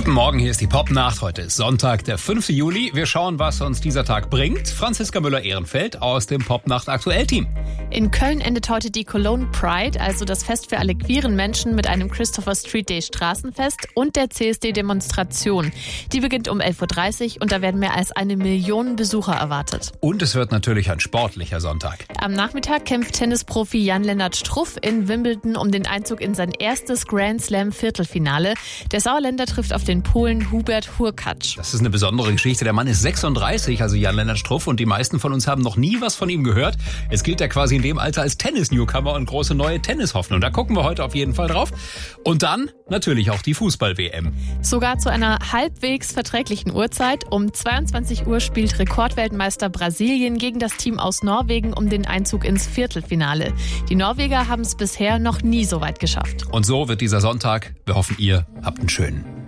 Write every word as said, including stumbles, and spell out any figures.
Guten Morgen, hier ist die Popnacht. Heute ist Sonntag, der fünfte Juli. Wir schauen, was uns dieser Tag bringt. Franziska Müller-Ehrenfeld aus dem Popnacht-Aktuell-Team. In Köln endet heute die Cologne Pride, also das Fest für alle queeren Menschen, mit einem Christopher Street Day Straßenfest und der C S D-Demonstration. Die beginnt um elf Uhr dreißig und da werden mehr als eine Million Besucher erwartet. Und es wird natürlich ein sportlicher Sonntag. Am Nachmittag kämpft Tennisprofi Jan-Lennart Struff in Wimbledon um den Einzug in sein erstes Grand Slam Viertelfinale. Der Sauerländer trifft auf den Polen Hubert Hurkacz. Das ist eine besondere Geschichte. Der Mann ist sechsunddreißig, also Jan-Lennart Struff, und die meisten von uns haben noch nie was von ihm gehört. Es gilt ja quasi in dem Alter als Tennis-Newcomer und große neue Tennishoffnung. Da gucken wir heute auf jeden Fall drauf. Und dann natürlich auch die Fußball-W M. Sogar zu einer halbwegs verträglichen Uhrzeit. Um zweiundzwanzig Uhr spielt Rekordweltmeister Brasilien gegen das Team aus Norwegen um den Einzug ins Viertelfinale. Die Norweger haben es bisher noch nie so weit geschafft. Und so wird dieser Sonntag. Wir hoffen, ihr habt einen schönen.